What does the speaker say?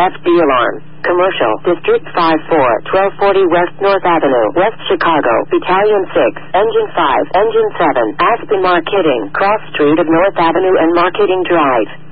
FD alarm. Commercial, District 54, 1240 West North Avenue, West Chicago, Battalion 6, Engine 5, Engine 7, Aspen Marketing, Cross Street of North Avenue and Marketing Drive.